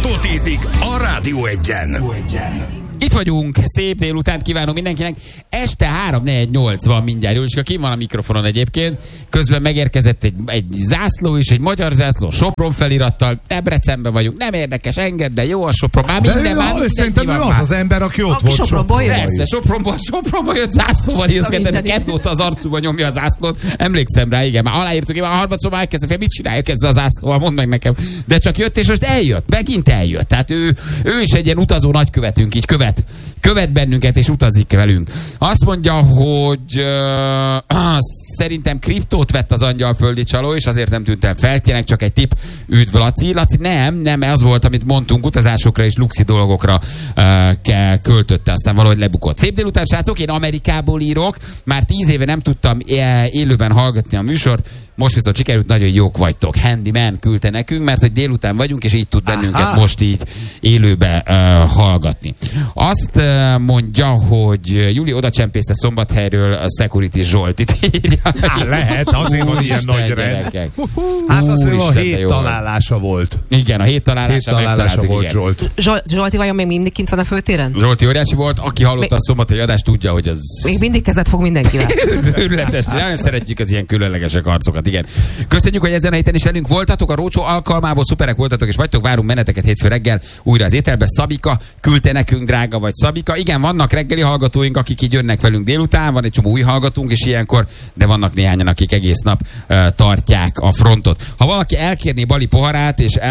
6-tól 10-ig a Rádió Egyen. Itt vagyunk, szép délután kívánom mindenkinek. Este 3-4-8 van mindjárt. Jóliska, ki van a mikrofonon egyébként. Közben megérkezett egy zászló is, egy magyar zászló, Sopron felirattal. Debrecenben vagyunk, nem érdekes, engedd, de jó a Sopron. Már minden, szerintem ő az ember, aki ott volt Sopronból. Persze, Sopronból jött zászlóval írszkedett, kettő óta az arcúba nyomja a zászlót. Emlékszem rá, igen, már aláírtuk, én már harmadszor már elkezdtem, mit csináljuk ezzel a zászlóval, mondd meg nekem. De csak jött, és most eljött, megint eljött. Tehát ő is egy ilyen utazó nagykövetünk, így követ bennünket és utazik velünk. Azt mondja, hogy szerintem kriptót vett az angyalföldi csaló, és azért nem tűnt el feltének, csak egy tipp. Üdv, Laci. Laci, nem, az volt, amit mondtunk, utazásokra és luxi dolgokra költötte, aztán valahogy lebukott. Szép délután, srácok, én Amerikából írok, már 10 éve nem tudtam élőben hallgatni a műsort, most viszont sikerült, nagyon jók vagytok. Handyman küldte nekünk, mert hogy délután vagyunk, és így tud bennünket most így élőbe hallgatni. Azt mondja, hogy Júli odacsempészte Szombathelyről a Security Zsoltit írja. Lehet, azért van ilyen nagy rend. Hát azért a 7 találása volt. Igen, a 7 találása volt, igen. Zsolt. Zsolti vajon még mindig kint van a főtéren? Zsolti óriási volt, aki hallotta a szombathelyi adást, tudja, hogy az... Még mindig kezet fog mindenkivel. Őrületes, nagyon szeretjük az ilyen különlegesek arcokat, igen. Köszönjük, hogy ezen a héten is velünk voltatok, a Rócsó alkalmából szuperek voltatok, és vagytok, várunk benneteket hétfő reggel újra az ételbe. Szabika küldte nekünk, drága vagy Szabika. Igen, vannak reggeli hallgatóink, akik így jönnek velünk délután, van egy csomó új hallgatónk is ilyenkor, de vannak néhányan, akik egész nap tartják a frontot. Ha valaki elkérné Bali poharát, és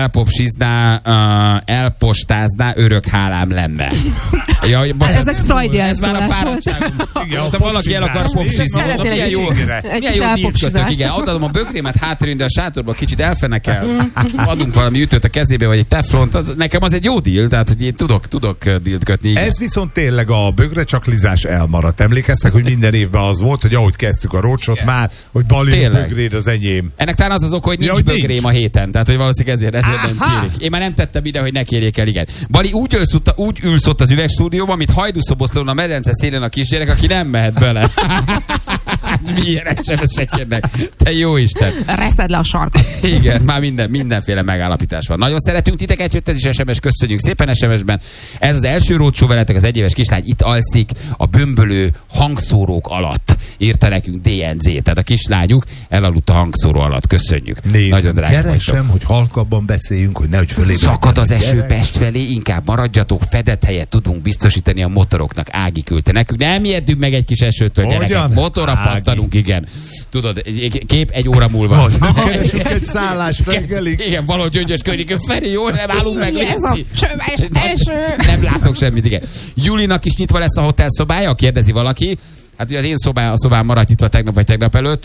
elpostázná, örök hálám lenne. Ja, ez egy frajdi ez már a fáradtságom. Ha valaki el akar popsizni, milyen jó díjt. Igen, adom a bögrémet hátrébb, de a sátorban kicsit elfenekel. Adunk valami ütőt a kezébe, vagy egy teflont. Nekem az egy jó díl, tehát hogy én tudok dílt kötni. Igen. Ez viszont tényleg a bögrecsaklizás elmaradt. Emlékeztek, hogy minden évben az volt, hogy ahogy kezdtük a Rócsot, már, hogy Bali bögréd az enyém. Ennek talán az oka, hogy nincs bögrém a héten. Tehát, hogy valószínűleg ezért nem kérik. Én már nem tettem ide, hogy ne kérjék el, igen. Bali úgy ülsz ott az üvegstúdióban, mint Hajdúszoboszlón a medence szélén a kisgyerek, aki nem mehet bele. Milyen SMS-ek jönnek. Te jó Isten. Reszed le a sarkot. Igen, már mindenféle megállapítás van. Nagyon szeretünk titeket, jött ez is SMS, köszönjük szépen SMS-ben. Ez az első Rócsó veletek, az egyéves kislány itt alszik a bömbölő hangszórók alatt. Írta nekünk DNZ, tehát a kislányuk elaludt a hangszóró alatt. Köszönjük. Nézem, nagyon drága keresem, hogy halkabban beszéljünk, hogy nehogy fölébe. Szakad az eső Pest felé, inkább maradjatok, fedett helyet tudunk biztosítani a motoroknak. Ági küldte nekünk. Nem ijedünk meg egy kis esőtől, gyerekek. Motorra pattanunk, igen. Tudod, kép egy óra múlva. Keresünk egy szállást reggelig. Igen, valahogy Gyöngyös Környékön felé, jól nem állunk meg. Ez a csöves eső. Nem látok semmit, igen. Julinak is nyitva lesz a hotelszobája, kérdezi valaki. Hát ugye az én szobám maradt nyitva tegnap vagy tegnap előtt.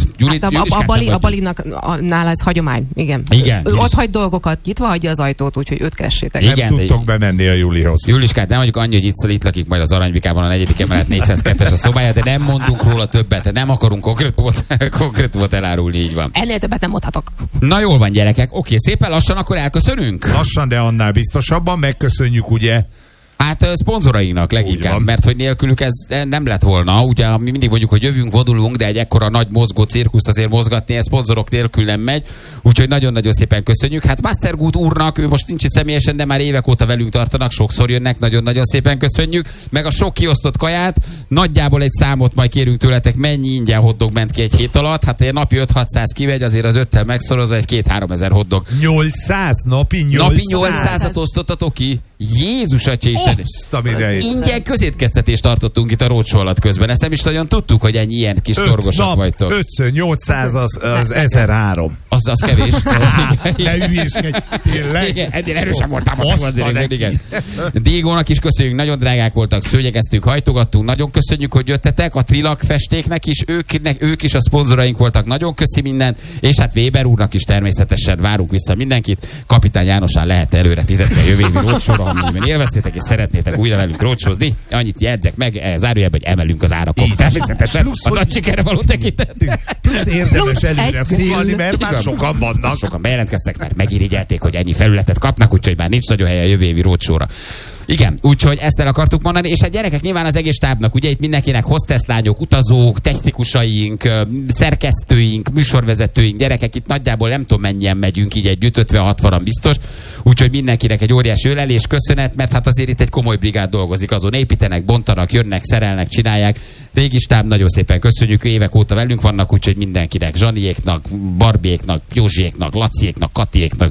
A Balinak nála ez hagyomány, igen. Ő ott hagy dolgokat, nyitva hagyja az ajtót, úgyhogy őt keressétek. Igen, nem tudtok bemenni a Julihoz. Juliskát nem mondjuk annyi, hogy itt lakik majd az Aranybikában a 4. emelet 402-es a szobája, de nem mondunk róla többet, nem akarunk konkrétumot elárulni, így van. Ennél többet nem mondhatok. Na jól van, gyerekek, oké, szépen lassan akkor elköszönünk. Lassan, de annál biztosabban megköszönjük, ugye. Hát szponzorainknak leginkább, mert hogy nélkülük ez nem lett volna. Ugye mi mindig mondjuk, hogy jövünk, vodulunk, de egy ekkora nagy mozgó cirkuszt azért mozgatni, ez szponzorok nélkül nem megy. Úgyhogy nagyon-nagyon szépen köszönjük. Hát Mastergood úrnak, ő most nincs itt személyesen, de már évek óta velünk tartanak, sokszor jönnek, nagyon-nagyon szépen köszönjük. Meg a sok kiosztott kaját, nagyjából egy számot majd kérünk tőletek, mennyi ingyen hotdog ment ki egy hét alatt. Hát egy napi 5-600 kimegy, azért az 5-tel megszorozva egy 2-3 ezer hotdog. 800 napi 800-at osztottatok ki. Jézus atya Isten! Ingyen közétkeztetést tartottunk itt a Rócsó alatt közben. Ezt nem is nagyon tudtuk, hogy ennyi ilyen kis szorgosak vagytok. 5x800 az 1003. Az kevés. Ne hülyéskedj, tényleg. Ennél erősen voltál most. Diegónak is köszönjük, nagyon drágák voltak, szőnyegeztünk, hajtogattunk, nagyon köszönjük, hogy jöttetek. A Trilak festéknek is, ők is a szponzoraink voltak, nagyon köszi mindent, és hát Weber úrnak is természetesen várunk vissza mindenkit. Kapitány Jánosán lehet előre fizetni a jövő évi Rócsóra, amennyiben élveztétek és szeretnétek újra velünk rócsózni. Annyit jegyzek meg, zárójelben, hogy emelünk az árakon. Természetesen a nagy sikerre való tekintet. Plusz érdemes előre foglalni, mert már sokan vannak. Sokan bejelentkeztek, mert megirigyelték, hogy ennyi felületet kapnak, úgyhogy már nincs nagyon helye a jövő évi Rócsóra. Igen, úgyhogy ezt el akartuk mondani, és a gyerekek nyilván az egész stábnak, ugye itt mindenkinek hostesslányok, utazók, technikusaink, szerkesztőink, műsorvezetőink, gyerekek, itt nagyjából nem tudom mennyien megyünk, így együtt 50-60-an biztos, úgyhogy mindenkinek egy óriási ölelés, köszönet, mert hát azért itt egy komoly brigád dolgozik azon, építenek, bontanak, jönnek, szerelnek, csinálják. Régi stáb, nagyon szépen köszönjük, évek óta velünk vannak, úgyhogy mindenkinek, Zsaniéknak, Barbiéknak, Józsiéknak, Laciéknak, Katiéknak.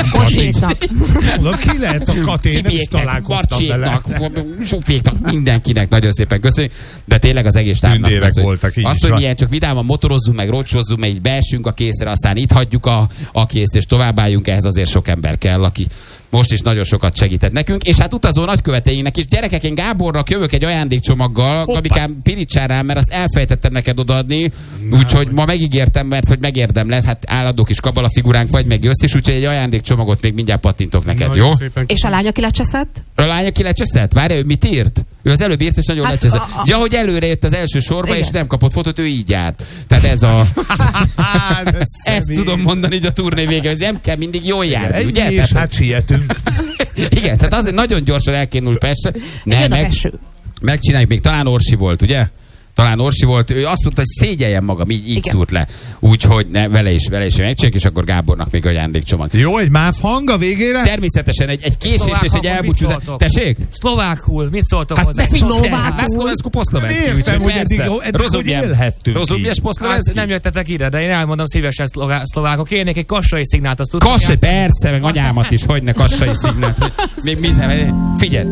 Ki lehet a Kati? Én nem is találkoztam vele. Zsófiéknak, mindenkinek nagyon szépen köszönjük, de tényleg az egész stábnak. Tündérek voltak, így azt, hogy milyen csak vidáman motorozzunk, meg rocsózzunk, meg így beesünk a készre, aztán itt hagyjuk a készt, és továbbálljunk, ehhez azért sok ember kell, aki most is nagyon sokat segített nekünk, és hát utazó nagyköveteinknek is. Gyerekek, én Gábornak jövök egy ajándékcsomaggal, Gabikám, pirítsál rá, mert azt elfejtettem neked odaadni, úgyhogy ma megígértem, mert hogy megérdemled, hát állandó kis kabala figuránk vagy, meg jössz is, úgyhogy egy ajándékcsomagot még mindjárt pattintok neked, nagyon jó? És a lány, aki lecseszett? A lány, aki lecseszett? Várj, ő mit írt? Ő az előbb írt, és nagyon lecseszett. Ja, hogy előre jött az első sorba, igen, és nem kapott fotót, ő így járt. Tehát ez a... Ezt tudom mondani így a turné vége, hogy nem kell mindig jól járni, ugye? És hát sietünk. Igen, tehát azért nagyon gyorsan elkénul Pestre. Megcsináljuk, még talán Orsi volt, ugye? Talán Orsi volt, ő azt mondta, hogy szégyeljen magam, így szúrt le. Úgyhogy vele is megcsináljuk, és akkor Gábornak még ajándékcsomag. Jó, egy MÁV hang a végére? Természetesen egy késést és egy elbúcsúzást. Tessék? Szlovákul, mit szóltok hozzá? Hát szlovákul poszloveszki. Értem, hogy eddig hogy élhettünk. Rozumjes poszloveszki? Nem jöttetek ide, de én elmondom szívesen szlovákok. Kérnék egy kassai szignált, azt tudtam. Kassai, persze, meg anyámat is, hogyne kassai szignált. Még minden, figyelj.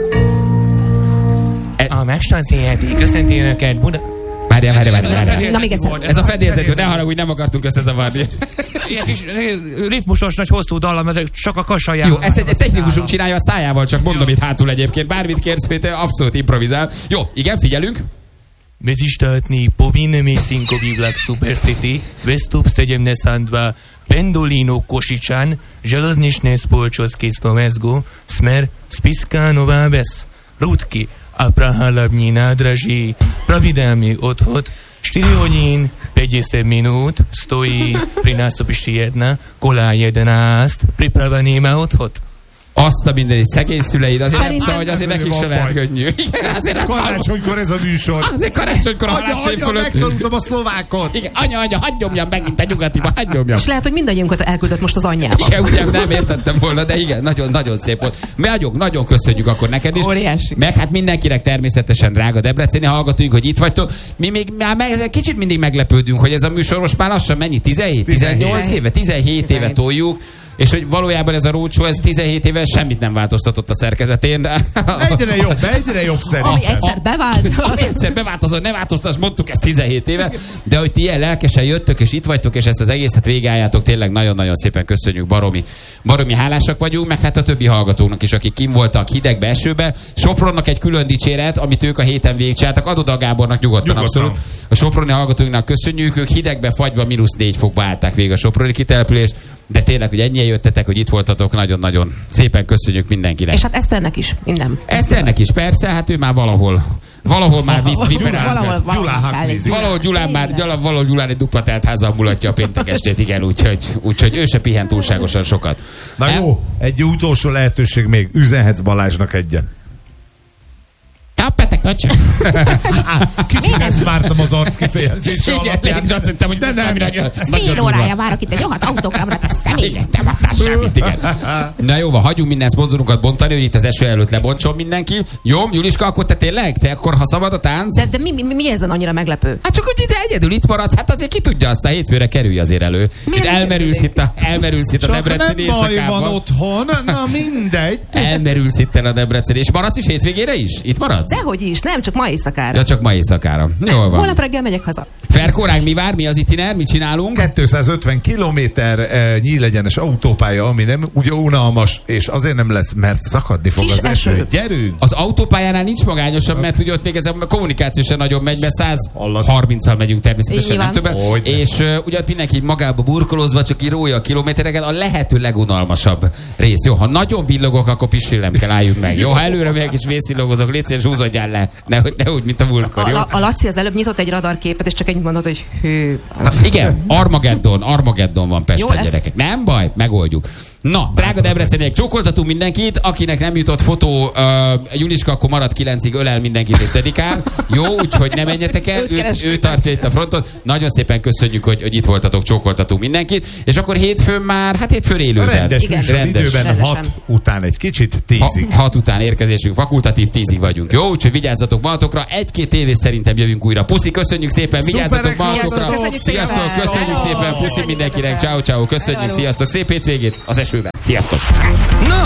A Mestanszéjeti, köszönti önöket, Várjál. Na még egyszer. Ez a fedélzető, ne haragudj, nem akartunk összezavarni. Ilyen kis ritmusos, nagy hosszú dallam, ezek csak a kassajával. Jó, ezt egy technikusunk csinálja a szájával, csak mondom itt hátul egyébként. Bármit kérsz, hogy te abszolút improvizál. Jó, igen, figyelünk. Mezistatni povinnymi sinkoviglak supercity, Vestup 72, Pendolino Kosičan, Železnične spoločnosti Slovensko, Smer, Spišská Nová Ves, Rudky a Praha hlavní nádraží, pravidelný odchod 4 hodín 50 minút stojí pri nástupišti 1, kolá 11, pripravený na odchod. Azt a mindenit, szegény szüleid, azért nem szóval, hogy azért nekik se lehet könnyű. Igen, azért karácsonykor ez a műsor. Azért karácsonykor a halászév fölött. Megtanultam a szlovákot. Igen, anya, hadd nyomjam megint a nyugatiba, hadd nyomjam. És lehet, hogy mindannyiunkat elküldött most az anyjába. Igen, ugye nem értettem volna, de igen, nagyon szép volt. Nagyon köszönjük akkor neked is. Óriási. Meg hát mindenkinek természetesen drága debreceni hallgatóink, hogy itt vagytok. Mi még kicsit mindig meglepődünk, hogy ez a műsor most már lassan mennyi? 18 éve? 17 éve toljuk. És hogy valójában ez a rócsó, ez 17 éve semmit nem változtatott a szerkezetén. De... Egyre jobb szerintem. Ami egyszer bevált. Azon ne változtass, mondtuk ezt 17 éve. De hogy ti ilyen lelkesen jöttök, és itt vagytok, és ezt az egészet végigálljátok, tényleg nagyon-nagyon szépen köszönjük, baromi hálásak vagyunk, meg hát a többi hallgatóknak is, akik kim voltak hidegbe, esőbe. Sopronnak egy külön dicséret, amit ők a héten végigcsináltak, adod a Gábornak nyugodtan. Abszolút. A soproni hallgatóinknak köszönjük, ők hidegbe fagyva -4 fokba állták végig a soproni kitelepülést. De tényleg, hogy ennyien jöttetek, hogy itt voltatok, nagyon-nagyon szépen köszönjük mindenkinek. És hát Eszternek is, minden. Eszternek is, persze, hát ő már valahol már viferázgat. Valahol Gyulán egy dupla teltházzal mulatja a péntek estét, igen, úgyhogy ő se pihent túlságosan sokat. Na jó, egy utolsó lehetőség még, üzenhetsz Balázsnak egyen. Kappetek, nagyság! Kicsit ezt vártam az arckifejezése alapján. De nem. Fél órája várok itt egy rohadt autogramra, te személy. Nem adtál semmit, igen. Na jó, hagyjunk minden szponzorunkat bontani, hogy itt az eső előtt lebontson mindenki. Jó, Juliska, akkor te tényleg? Te akkor, ha szabad a tánc? De mi ezen annyira meglepő? Hát csak, hogy ide egyedül itt maradsz, hát azért ki tudja, azt a hétfőre kerülj azért elő. Itt elmerülsz itt a Debreceni éjszakában. Csak nem baj van otthon, na mindegy. Elmerülsz itt a Debreceni. És maradsz is hétvégére is? Itt maradsz? Dehogy is, nem, csak ma éjszakára. Ja, csak ma éjszakára. Jól van. Holnap reggel megyek haza. Ferkoránk mi vár? Mi az itiner? Mit csinálunk? 250 kilométer nyílegyenes autópálya, ami nem ugye unalmas, és azért nem lesz, mert szakadni fog az eső. Gyerünk! Az autópályánál nincs magányosabb, mert ugye ott még ez a kommunikáció sem nagyon megy, mert 130-al megyünk természetesen, nem többen. És ugye ott mindenki magába burkolózva, csak így rója a kilométereket, a lehető legunalmasabb rész. Jó, ha nagyon villogok, akkor pisillem kell, álljunk meg. Jó, ha előre megyek és vészillogozok, légy szíves, húzódjál le. Ne úgy, mint a múltkor, jó? A Laci az előbb nyitott egy radarképet, és csak ennyit mondott, hogy hű. Igen, Armageddon van Pesten, gyerekek. Nem baj, megoldjuk. Na, drága debreceniek, csókoltatunk mindenkit, akinek nem jutott fotó, Juliska akkor marad 9-ig, ölel mindenkit 5-án. Jó, úgyhogy ne menjetek el, ő tartja itt a frontot. Nagyon szépen köszönjük, hogy itt voltatok, csókoltatunk mindenkit. És akkor hétfőn már, hétfőn élőben. Rendes időben 6 után egy kicsit 10-ig. 6 után érkezésünk, fakultatív 10-ig vagyunk. Jó, úgyhogy vigyázzatok magatokra. 1-2 tévé szerintem jövünk újra. Puszi, köszönjük szépen, vigyázzatok magatokra. Sziasztok, köszönjük szépen, puszi mindenkinek. Ciao, ciao, köszönjük, sziasztok, szép hétvégét az esőben. Sziasztok! Na,